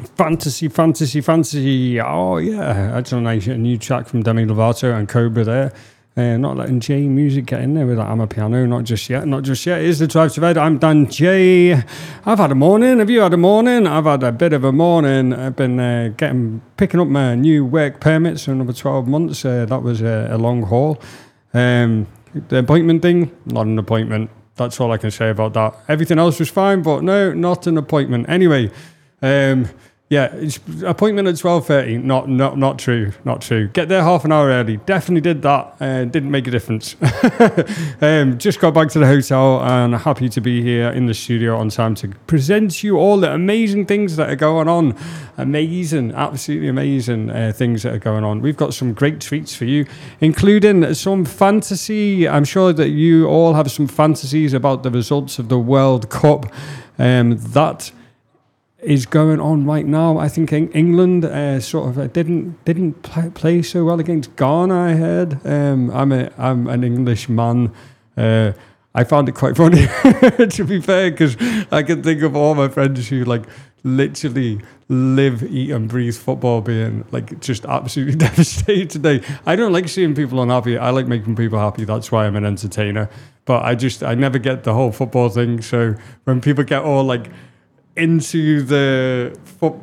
Fantasy. Oh, yeah. That's a nice new track from Demi Lovato and Cobra there. Not letting J Music get in there with that Amapiano. Not just yet. It's the Drive to Red. I'm Dan J. I've had a morning. Have you had a morning? I've had a bit of a morning. I've been picking up my new work permits for another 12 months. That was a long haul. The appointment thing, not an appointment. That's all I can say about that. Everything else was fine, but no, not an appointment. Anyway, it's appointment at 12:30. Not true. Get there half an hour early. Definitely did that. Didn't make a difference. Just got back to the hotel and happy to be here in the studio on time to present you all the amazing things that are going on. Absolutely amazing things that are going on. We've got some great treats for you, including some fantasy. I'm sure that you all have some fantasies about the results of the World Cup. That is going on right now. I think England didn't play so well against Ghana. I heard. I'm an English man. I found it quite funny, to be fair, because I can think of all my friends who literally live, eat, and breathe football, being just absolutely devastated today. I don't like seeing people unhappy. I like making people happy. That's why I'm an entertainer. But I never get the whole football thing. So when people get all into the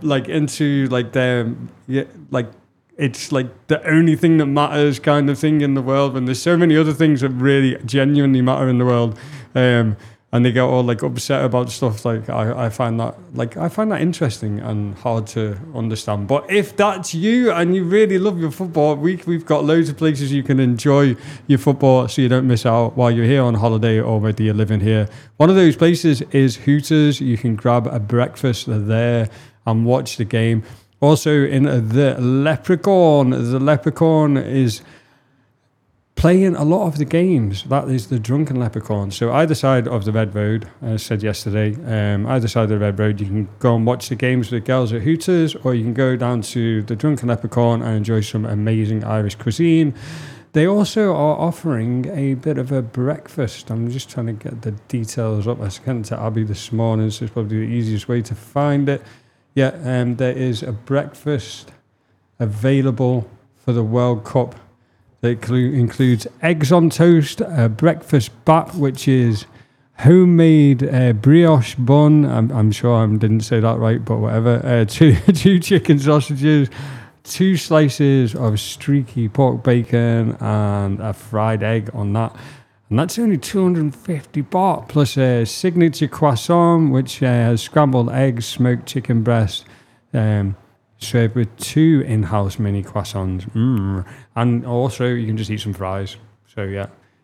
it's the only thing that matters kind of thing in the world, when there's so many other things that really genuinely matter in the world, and they get all upset about stuff. I find that interesting and hard to understand. But if that's you and you really love your football, we've got loads of places you can enjoy your football so you don't miss out while you're here on holiday or whether you're living here. One of those places is Hooters. You can grab a breakfast there and watch the game. Also in the Leprechaun is playing a lot of the games. That is the Drunken Leprechaun. So either side of the Red Road, as I said yesterday, either side of the Red Road, you can go and watch the games with the girls at Hooters, or you can go down to the Drunken Leprechaun and enjoy some amazing Irish cuisine. They also are offering a bit of a breakfast. I'm just trying to get the details up. I was getting to Abby this morning, so it's probably the easiest way to find it. Yeah, there is a breakfast available for the World Cup. That includes eggs on toast, a breakfast bat, which is homemade brioche bun. I'm sure I didn't say that right, but whatever. Two chicken sausages, 2 slices of streaky pork bacon, and a fried egg on that. And that's only 250 baht, plus a signature croissant, which has scrambled eggs, smoked chicken breast, served with 2 in-house mini croissants. And also, you can just eat some fries. So, yeah.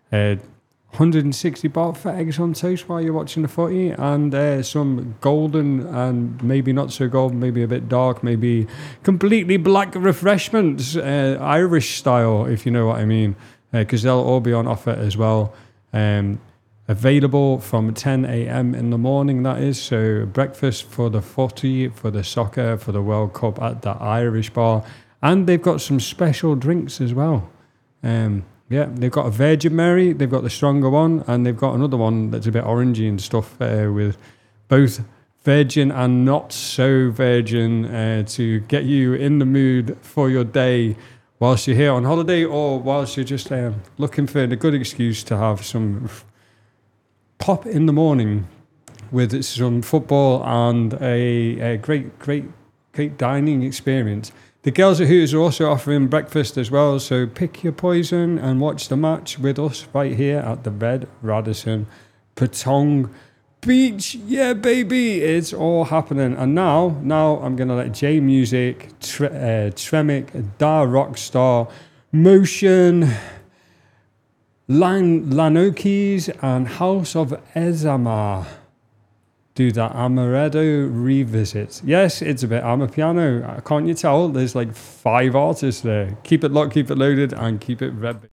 160 baht for eggs on toast while you're watching the footy. And some golden and maybe not so golden, maybe a bit dark, maybe completely black refreshments. Irish style, if you know what I mean. Because they'll all be on offer as well. Available from 10 a.m. in the morning, that is. So breakfast for the footy, for the soccer, for the World Cup at the Irish bar. And they've got some special drinks as well. They've got a Virgin Mary, they've got the stronger one, and they've got another one that's a bit orangey and stuff with both virgin and not so virgin to get you in the mood for your day whilst you're here on holiday, or whilst you're just looking for a good excuse to have some pop in the morning with some football and a great dining experience. The girls at Hooters are also offering breakfast as well, so pick your poison and watch the match with us right here at the Red Radisson Patong Beach. Yeah, baby, it's all happening. And now I'm going to let J Music, Tremic, Da Rockstar, Motion, Lanokis, and House of Ezama do that Amaretto revisit. Yes, it's a bit Amapiano. Can't you tell? There's 5 artists there. Keep it locked, keep it loaded, and keep it red.